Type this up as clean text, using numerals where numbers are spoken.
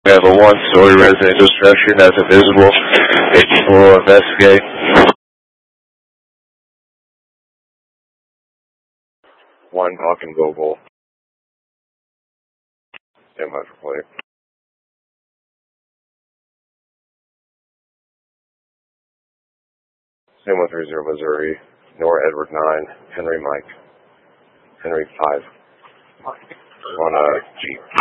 We have a one-story residential structure that's invisible. We'll investigate. One Hawken Global. Stand by for play. San 130 Missouri, Nora Edward 9, Henry Mike, Henry 5. On a Jeep.